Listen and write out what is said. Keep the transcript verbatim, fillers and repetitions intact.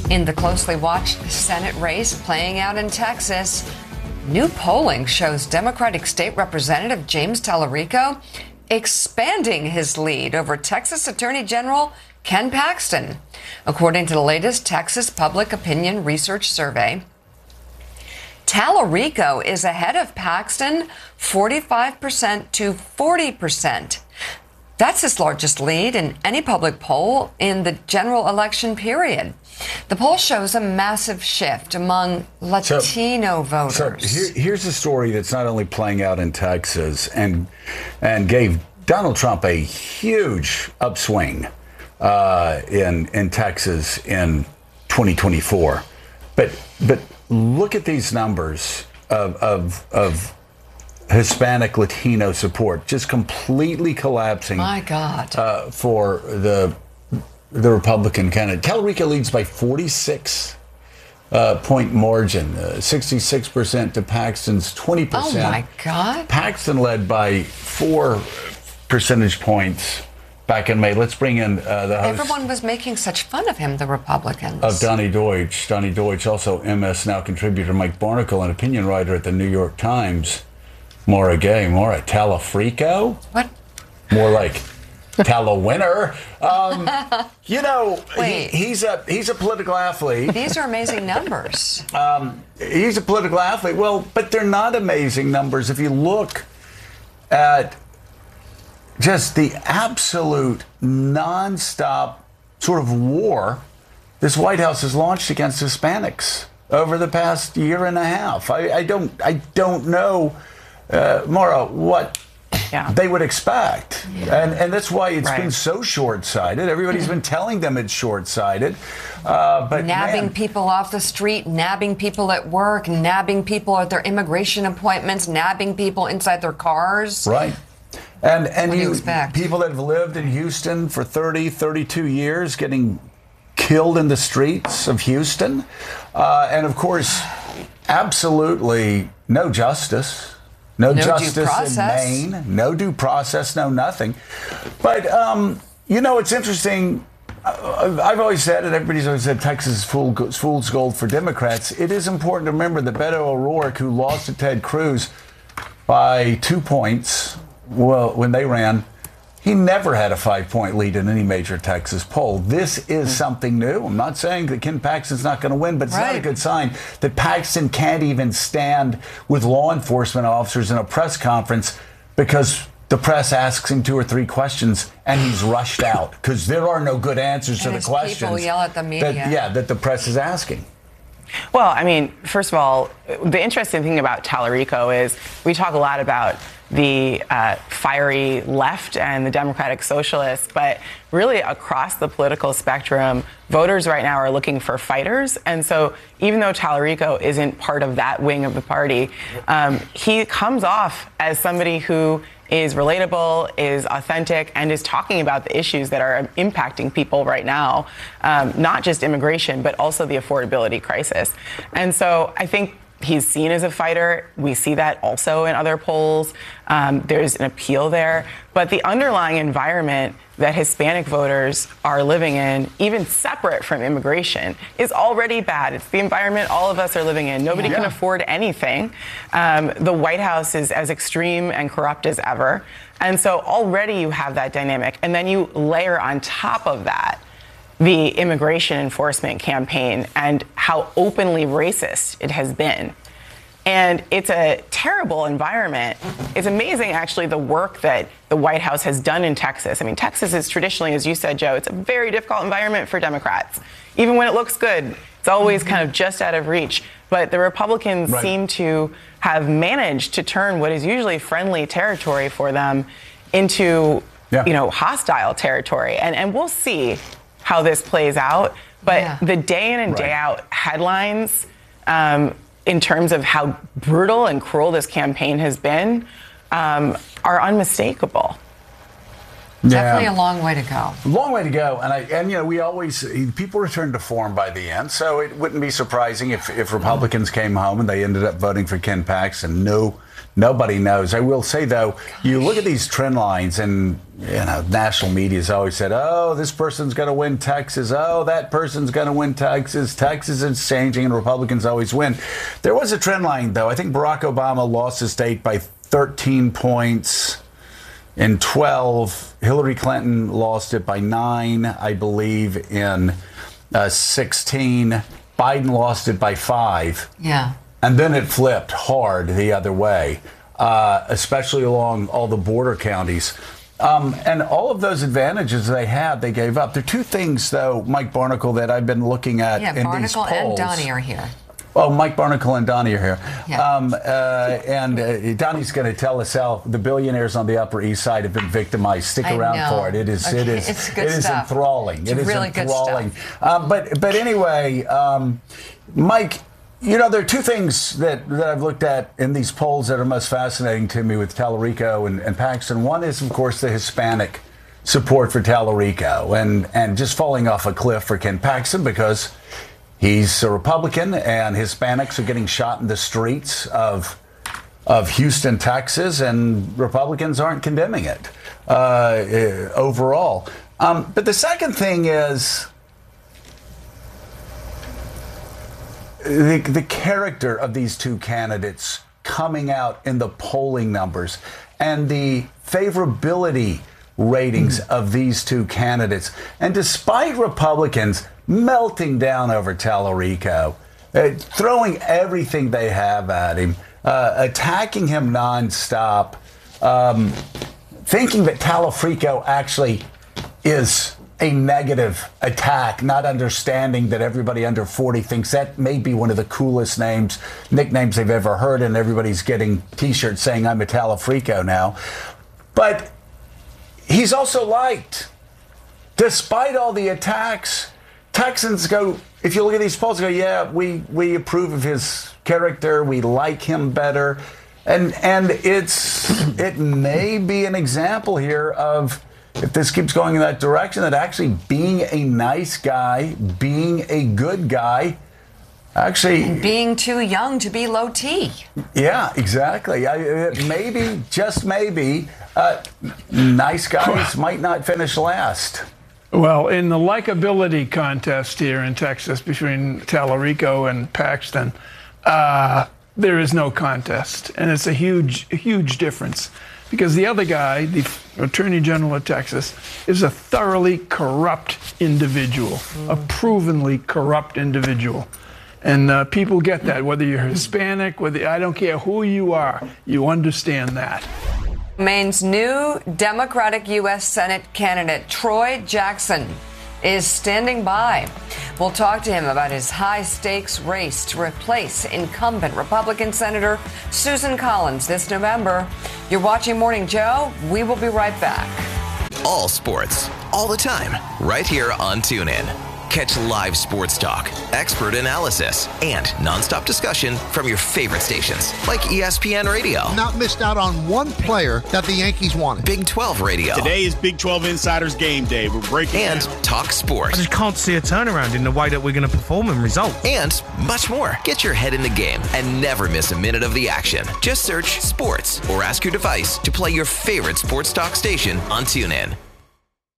In the closely watched Senate race playing out in Texas, new polling shows Democratic State Representative James Tallarico expanding his lead over Texas Attorney General Ken Paxton. According to the latest Texas Public Opinion Research Survey, Tallarico is ahead of Paxton forty-five percent to forty percent. That's his largest lead in any public poll in the general election period. The poll shows a massive shift among Latino so, voters. So here, here's a story that's not only playing out in Texas and and gave Donald Trump a huge upswing uh, in in Texas in twenty twenty-four, but but look at these numbers of of, of Hispanic Latino support just completely collapsing. My God. Uh, for the the Republican candidate. Tallarico leads by forty-six uh, point margin, uh, sixty-six percent to Paxton's twenty percent. Oh my God. Paxton led by four percentage points back in May. Let's bring in uh, the host. Everyone was making such fun of him, the Republicans. Of Donnie Deutsch. Donnie Deutsch, also M S Now contributor Mike Barnicle, an opinion writer at the New York Times. Maura Gay, Maura Tallafrico? What? More like Tallawinner. Um, you know, he, he's a he's a political athlete. These are amazing numbers. Um, he's a political athlete. Well, but they're not amazing numbers if you look at just the absolute nonstop sort of war this White House has launched against Hispanics over the past year and a half. I, I don't I don't know. Uh, Maura, what yeah. they would expect. Yeah. And and that's why it's right. been so short-sighted. Everybody's been telling them it's short-sighted. Uh, but nabbing man, people off the street, nabbing people at work, nabbing people at their immigration appointments, nabbing people inside their cars. Right. And, and what do you, you expect? People that have lived in Houston for thirty, thirty-two years getting killed in the streets of Houston. Uh, and, of course, absolutely no justice. No, no justice in Maine, no due process, no nothing. But, um, you know, it's interesting. I've always said, and everybody's always said, Texas is fool, fool's gold for Democrats. It is important to remember that Beto O'Rourke, who lost to Ted Cruz by two points well, when they ran, he never had a five-point lead in any major Texas poll. This is something new. I'm not saying that Ken Paxton's not going to win, but it's right. not a good sign that Paxton can't even stand with law enforcement officers in a press conference because the press asks him two or three questions and he's rushed out because there are no good answers and to the questions. People yell at the media. That, yeah, that the press is asking. Well, I mean, first of all, the interesting thing about Tallarico is we talk a lot about the uh, fiery left and the Democratic Socialists, but really across the political spectrum, voters right now are looking for fighters. And so even though Tallarico isn't part of that wing of the party, um, he comes off as somebody who is relatable, is authentic, and is talking about the issues that are impacting people right now, um, not just immigration, but also the affordability crisis. And so I think he's seen as a fighter. We see that also in other polls. Um, there's an appeal there. But the underlying environment that Hispanic voters are living in, even separate from immigration, is already bad. It's the environment all of us are living in. Nobody yeah. can afford anything. Um, the White House is as extreme and corrupt as ever. And so already you have that dynamic. And then you layer on top of that the immigration enforcement campaign and how openly racist it has been. And it's a terrible environment. It's amazing, actually, the work that the White House has done in Texas. I mean, Texas is traditionally, as you said, Joe, it's a very difficult environment for Democrats. Even when it looks good, it's always kind of just out of reach. But the Republicans right. seem to have managed to turn what is usually friendly territory for them into, yeah. you know, hostile territory. And, and we'll see how this plays out. But yeah. the day in and right. day out headlines um, in terms of how brutal and cruel this campaign has been um, are unmistakable. Definitely a long way to go. Long way to go, and I and you know we always people return to form by the end, so it wouldn't be surprising if, if Republicans came home and they ended up voting for Ken Paxton. No, nobody knows. I will say though, Gosh. you look at these trend lines, and you know national media has always said, "Oh, this person's going to win Texas. Oh, that person's going to win Texas. Texas is changing, and Republicans always win." There was a trend line though. I think Barack Obama lost his state by thirteen points. In twelve, Hillary Clinton lost it by nine, I believe. In uh, sixteen, Biden lost it by five. Yeah. And then it flipped hard the other way, uh, especially along all the border counties. Um, and all of those advantages they had, they gave up. There are two things, though, Mike Barnicle, that I've been looking at yeah, in these polls. Yeah, Barnicle and Donnie are here. Oh, Mike Barnicle and Donnie are here. Yeah. Um, uh, and uh, Donnie's going to tell us how the billionaires on the Upper East Side have been victimized. Stick I around know. for it. It is, okay. it is, it's good it is stuff. enthralling. It's it is really enthralling. good stuff. Um, but, but anyway, um, Mike, you know, there are two things that, that I've looked at in these polls that are most fascinating to me with Tallarico and, and Paxton. One is, of course, the Hispanic support for Tallarico and, and just falling off a cliff for Ken Paxton because he's a Republican, and Hispanics are getting shot in the streets of of Houston, Texas, and Republicans aren't condemning it uh, overall. Um, but the second thing is the, the character of these two candidates coming out in the polling numbers and the favorability ratings mm. of these two candidates. And despite Republicans melting down over Tallarico, uh, throwing everything they have at him, uh, attacking him nonstop, um, thinking that Tallarico actually is a negative attack, not understanding that everybody under forty thinks that may be one of the coolest names, nicknames they've ever heard, and everybody's getting T-shirts saying I'm a Tallarico now. But he's also liked. Despite all the attacks, Texans go, if you look at these polls, go, yeah, we, we approve of his character. We like him better. And and it's it may be an example here of, if this keeps going in that direction, that actually being a nice guy, being a good guy, actually... And being too young to be low T. Yeah, exactly. I, maybe, just maybe, uh, nice guys might not finish last. Well, in the likability contest here in Texas between Tallarico and Paxton, uh, there is no contest. And it's a huge, huge difference. Because the other guy, the Attorney General of Texas, is a thoroughly corrupt individual, mm. a provenly corrupt individual. And uh, people get that, whether you're Hispanic, whether I don't care who you are, you understand that. Maine's new Democratic U S Senate candidate, Troy Jackson, is standing by. We'll talk to him about his high-stakes race to replace incumbent Republican Senator Susan Collins this November. You're watching Morning Joe. We will be right back. All sports, all the time, right here on TuneIn. Catch live sports talk, expert analysis, and nonstop discussion from your favorite stations, like E S P N Radio. Not missed out on one player that the Yankees wanted. Big twelve Radio. Today is Big twelve Insiders Game Day. We're breaking And down. Talk Sports. I just can't see a turnaround in the way that we're going to perform and result. And much more. Get your head in the game and never miss a minute of the action. Just search sports or ask your device to play your favorite sports talk station on TuneIn.